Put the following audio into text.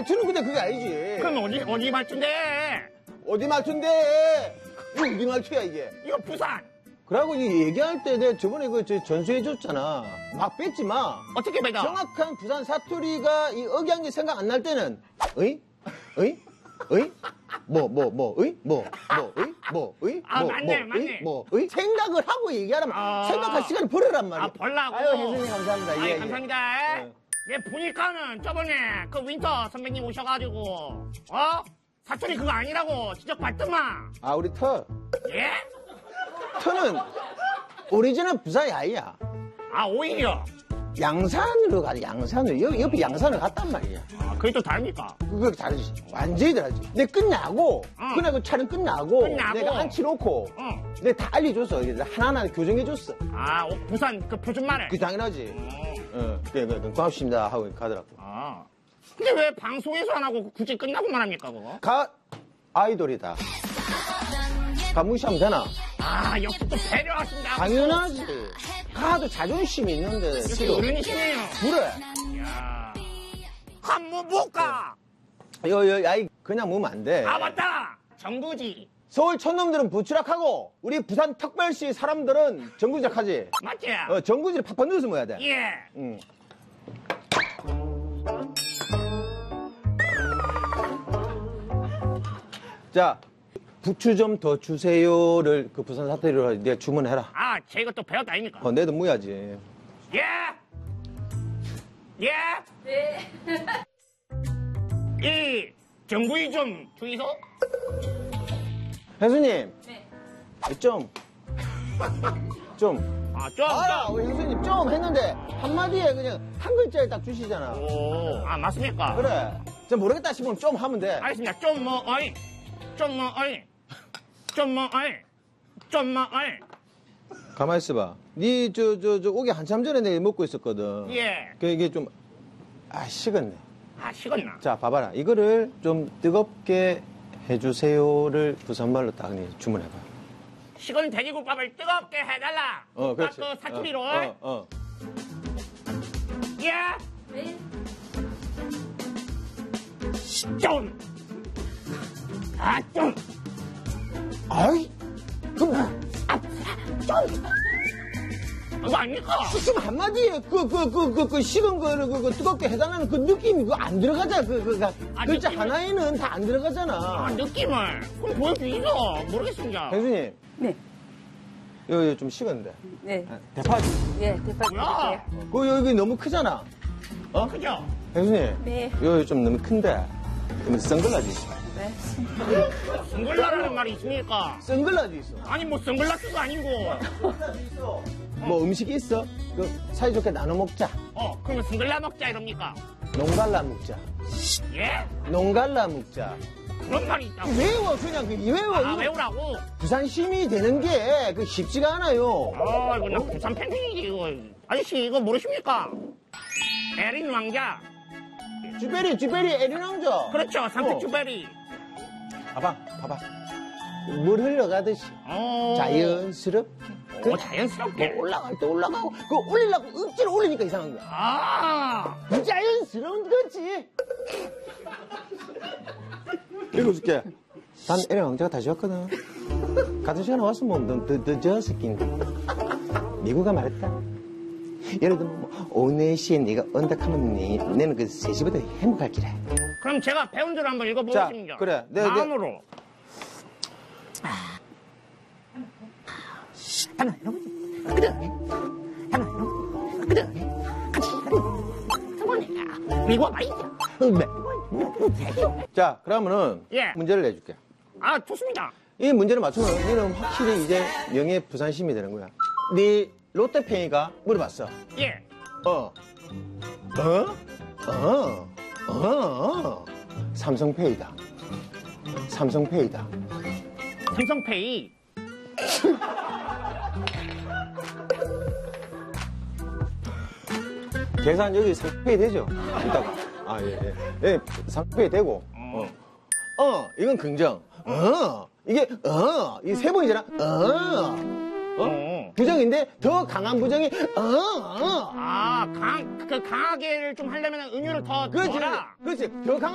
말투는 근데 그게 아니지. 그럼 어디 말투인데? 어디 말투인데? 이거 어디 말투야, 이게? 이거 부산. 그러고 이 얘기할 때 내가 저번에 전수해줬잖아. 막 뺏지 마. 어떻게 뺏어? 정확한 부산 사투리가 이 억양이 생각 안 날 때는, 어이? 어이? 어이? 어이? 생각을 하고 얘기하라면 생각할 시간을 버려란 말이야. 벌라고. 아유, 혜선님 감사합니다. 예, 감사합니다. 예. 내 보니까는 저번에 그 윈터 선배님 오셔가지고, 사투리 그거 아니라고 지적받더만. 아, 우리 예? 터는 오리지널 부산이 아니야. 오히려. 양산으로 가자, 양산으로. 옆에 양산을 갔단 말이야. 그게 또 다릅니까? 그거 다르지. 완전히 다르지. 내가 끝나고, 그날 촬영 끝나고, 내가 앉혀놓고, 내가 다 알려줬어. 하나하나 교정해줬어. 부산 그 표준말을? 그 당연하지. 그래, 고맙습니다. 하고 가더라고. 근데 왜 방송에서 안 하고 굳이 끝나고만 합니까, 그거? 아이돌이다. 무시하면 되나? 역시 또 배려하신다. 당연하지. 가도 자존심이 있는데. 역시 어른이시네요. 그래. 이야. 한번 못 가. 아이, 그냥 모으면 안 돼. 맞다. 정부지. 서울 촌놈들은 부추락하고, 우리 부산 특별시 사람들은 정구작하지. 맞지? 정구지를 팍팍 넣어서 모여야 돼. 예. 자, 부추 좀 더 주세요를 그 부산 사투리로 내가 주문해라. 제가 또 배웠다 아닙니까? 내도 무야지. 예? 예? 네. 이 정부이 좀 주이소? 혜수님. 네. 좀. 좀. 우리 혜수님 좀 했는데 한마디에 그냥 한 글자에 딱 주시잖아. 맞습니까? 그래. 저 모르겠다 싶으면 좀 하면 돼. 알겠습니다. 좀 뭐 어이. 가만히 있어봐. 니, 오기 한참 전에 내가 먹고 있었거든. 예. 이게 좀, 식었네. 식었나? 자, 봐봐라. 이거를 좀 뜨겁게 해주세요를 부산말로 딱 주문해봐. 식은 돼지국밥을 뜨겁게 해달라. 그렇지. 그 사투리로. 예? 네. 좀. 좀. 아이, 좀. 그거 아닙니까? 지금 한마디에 식은 거를 뜨겁게 해달라는 그 느낌이 그거 안 들어가잖아. 글자 느낌이... 하나에는 다 안 들어가잖아. 느낌을. 그럼 보여주이소. 모르겠습니다. 혜수님. 네. 여기 좀 식었는데. 네. 대파지? 예, 대파 뭐야? 드릴게요. 여기 너무 크잖아. 그죠? 혜수님. 네. 여기 좀 너무 큰데. 그러면 선글라지 있어. 네. 선글라라는 말이 있습니까? 선글라지 있어. 뭐 선글라스도 아니고. 선글라지 있어. 뭐 음식이 있어? 사이좋게 나눠 먹자. 그러면 선글라 먹자 이럽니까? 농갈라 먹자. 예? 농갈라 먹자. 그런 말이 있다고. 외워, 그냥 외워. 외우라고? 부산 시민이 되는 게 쉽지가 않아요. 이거 나 부산 팬들이지, 이거. 아저씨, 이거 모르십니까? 에린 왕자. 쥐베리, 에린 왕자. 그렇죠, 산트 쥐베리. 봐봐. 물 흘러가듯이. 자연스럽게. 자연스럽게. 올라갈 때 올라가고, 올리려고 억지로 올리니까 이상한 거야. 자연스러운 거지. 읽어줄게. 난 에린 왕자가 다시 왔거든. 같은 시간에 왔으면 넌 늦었을 낀데. 미국가 말했다. 예를 들면 오후 4시에 네가 온다 하면 내는 그 3시부터 행복할 기래. 그럼 제가 배운 대로 한번 읽어보겠습니다. 자, 그래. 마음으로. 미국 아니죠? 자, 그러면은 문제를 내줄게. 좋습니다. 이 문제를 맞추면 너는 확실히 이제 명예 부산시민이 되는 거야. 네 롯데팽이가 물어봤어. 예. 삼성페이다. 삼성페이. 계산 여기 삼성페이 되죠? 이따가. 예, 삼성페이 되고. 이건 긍정. 이게 세 번이잖아. 부정인데 더 강한 부정이 강하게를 좀 하려면 은유를 더 그렇지. 넣어라. 그렇지. 더 강한